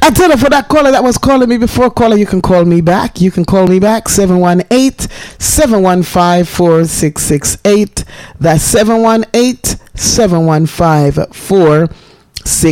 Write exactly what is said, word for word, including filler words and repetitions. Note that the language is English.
I tell her for that caller that was calling me before, caller, you can call me back. You can call me back, seven one eight, seven one five, four six six eight. That's seven one eight, seven one five, four six six eight.